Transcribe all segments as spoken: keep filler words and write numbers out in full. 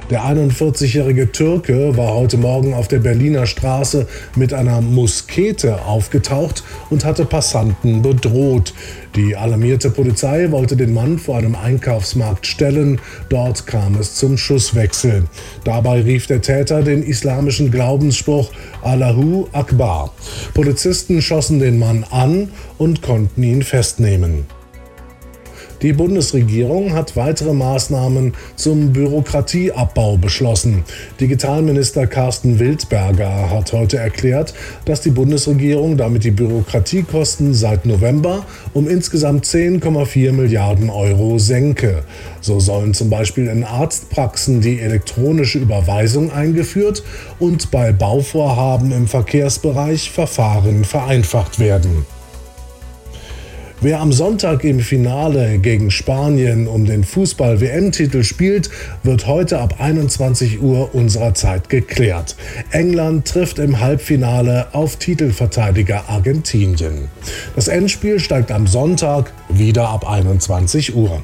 Der einundvierzigjährige Türke war heute Morgen auf der Berliner Straße mit einer Muskete aufgetaucht und hatte Passanten bedroht. Die alarmierte Polizei wollte den Mann vor einem Einkaufsmarkt stellen. Dort kam es zum Schusswechsel. Dabei rief der Täter den islamischen Glaubensspruch Allahu Akbar. Polizisten schossen den Mann an und konnten ihn festnehmen. Die Bundesregierung hat weitere Maßnahmen zum Bürokratieabbau beschlossen. Digitalminister Carsten Wildberger hat heute erklärt, dass die Bundesregierung damit die Bürokratiekosten seit November um insgesamt zehn Komma vier Milliarden Euro senke. So sollen zum Beispiel in Arztpraxen die elektronische Überweisung eingeführt und bei Bauvorhaben im Verkehrsbereich Verfahren vereinfacht werden. Wer am Sonntag im Finale gegen Spanien um den Fußball-W M-Titel spielt, wird heute ab einundzwanzig Uhr unserer Zeit geklärt. England trifft im Halbfinale auf Titelverteidiger Argentinien. Das Endspiel steigt am Sonntag wieder ab einundzwanzig Uhr.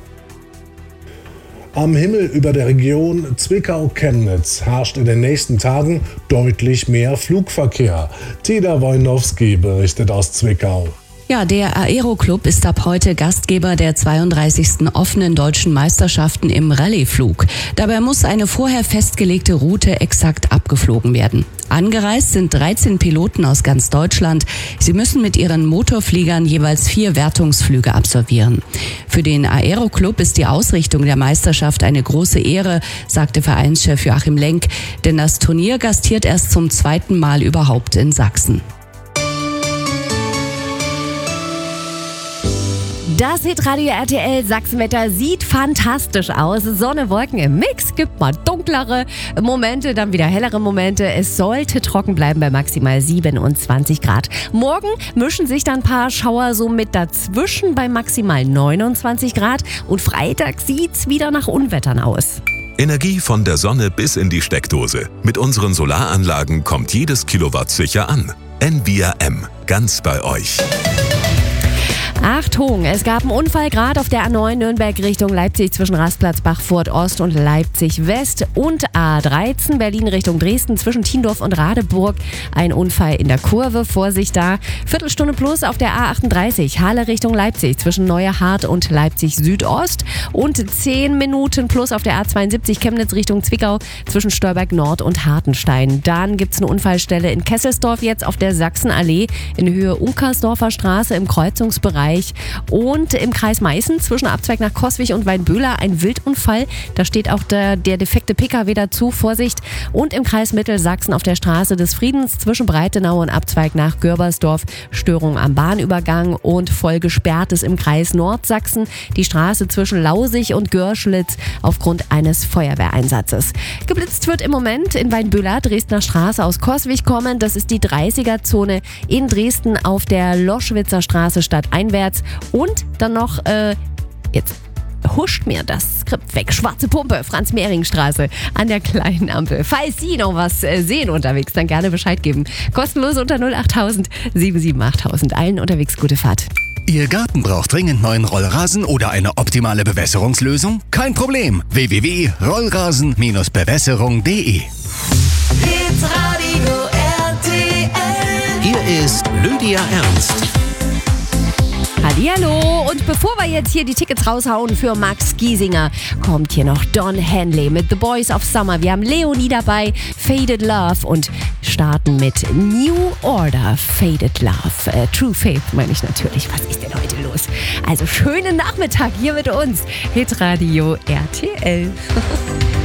Am Himmel über der Region Zwickau-Chemnitz herrscht in den nächsten Tagen deutlich mehr Flugverkehr. Teda Wojnowski berichtet aus Zwickau. Ja, der Aero-Club ist ab heute Gastgeber der zweiunddreißigsten offenen deutschen Meisterschaften im Rallyeflug. Dabei muss eine vorher festgelegte Route exakt abgeflogen werden. Angereist sind dreizehn Piloten aus ganz Deutschland. Sie müssen mit ihren Motorfliegern jeweils vier Wertungsflüge absolvieren. Für den Aero-Club ist die Ausrichtung der Meisterschaft eine große Ehre, sagte Vereinschef Joachim Lenk, denn das Turnier gastiert erst zum zweiten Mal überhaupt in Sachsen. Das Hitradio R T L Sachsenwetter sieht fantastisch aus. Sonne, Wolken im Mix, gibt mal dunklere Momente, dann wieder hellere Momente. Es sollte trocken bleiben bei maximal siebenundzwanzig Grad. Morgen mischen sich dann ein paar Schauer so mit dazwischen bei maximal neunundzwanzig Grad. Und Freitag sieht's wieder nach Unwettern aus. Energie von der Sonne bis in die Steckdose. Mit unseren Solaranlagen kommt jedes Kilowatt sicher an. N V R M, ganz bei euch. Achtung, es gab einen Unfall gerade auf der A neun Nürnberg Richtung Leipzig zwischen Rastplatz Bachfurt Ost und Leipzig West und A dreizehn Berlin Richtung Dresden zwischen Tiendorf und Radeburg. Ein Unfall in der Kurve, Vorsicht da. Viertelstunde plus auf der A achtunddreißig Halle Richtung Leipzig zwischen Neuerhardt und Leipzig Südost und zehn Minuten plus auf der A zweiundsiebzig Chemnitz Richtung Zwickau zwischen Stolberg Nord und Hartenstein. Dann gibt es eine Unfallstelle in Kesselsdorf jetzt auf der Sachsenallee in Höhe Unkersdorfer Straße im Kreuzungsbereich. Und im Kreis Meißen zwischen Abzweig nach Coswig und Weinböhler ein Wildunfall. Da steht auch der, der defekte P K W dazu, Vorsicht. Und im Kreis Mittelsachsen auf der Straße des Friedens zwischen Breitenau und Abzweig nach Görbersdorf Störung am Bahnübergang und voll gesperrtes im Kreis Nordsachsen die Straße zwischen Lausig und Görschlitz aufgrund eines Feuerwehreinsatzes. Geblitzt wird im Moment in Weinböhler, Dresdner Straße aus Coswig kommen. Das ist die dreißiger-Zone in Dresden auf der Loschwitzer Straße stadteinwärts. Und dann noch, äh, jetzt huscht mir das Skript weg. Schwarze Pumpe, Franz-Mehring-Straße an der kleinen Ampel. Falls Sie noch was äh, sehen unterwegs, dann gerne Bescheid geben. Kostenlos unter null achttausend sieben sieben achttausend. Allen unterwegs gute Fahrt. Ihr Garten braucht dringend neuen Rollrasen oder eine optimale Bewässerungslösung? Kein Problem. w w w punkt rollrasen Bewässerung punkt d e Hitradio R T L. Hier ist Lydia Ernst. Hallihallo, und bevor wir jetzt hier die Tickets raushauen für Max Giesinger, kommt hier noch Don Henley mit The Boys of Summer. Wir haben Leonie dabei, Faded Love, und starten mit New Order, Faded Love. Äh, True Faith meine ich natürlich. Was ist denn heute los? Also schönen Nachmittag hier mit uns. Hitradio R T L.